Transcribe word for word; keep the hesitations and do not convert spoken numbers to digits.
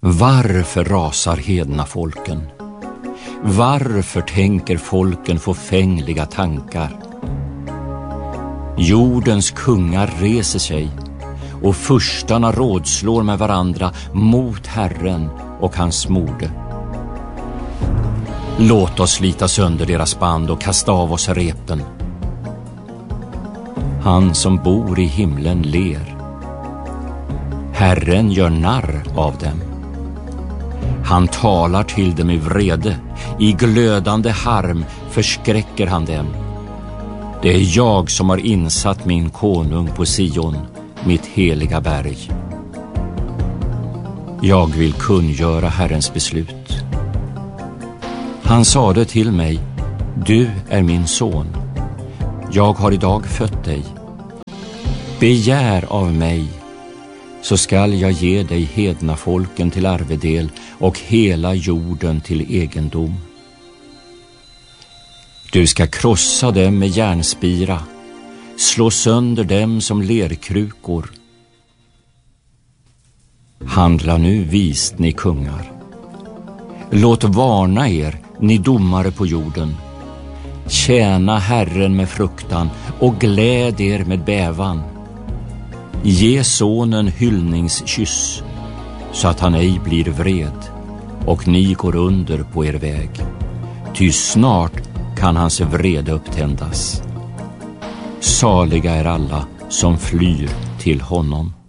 Varför rasar hedna folken? Varför tänker folken förfängliga tankar? Jordens kungar reser sig och furstarna rådslår med varandra mot Herren och hans mode. Låt oss slita sönder deras band och kasta av oss repen. Han som bor i himlen ler. Herren gör narr av dem. Han talar till dem i vrede, i glödande harm förskräcker han dem. Det är jag som har insatt min konung på Sion, mitt heliga berg. Jag vill kungöra Herrens beslut. Han sade till mig, du är min son. Jag har idag fött dig. Begär av mig, så skall jag ge dig hedna folken till arvedel och hela jorden till egendom. Du ska krossa dem med järnspira, slå sönder dem som lerkrukor. Handla nu vist, ni kungar. Låt varna er, ni domare på jorden. Tjäna Herren med fruktan och gläd er med bävan. Ge sonen hyllningskyss, så att han ej blir vred och ni går under på er väg. Ty snart kan hans vrede upptändas. Saliga är alla som flyr till honom.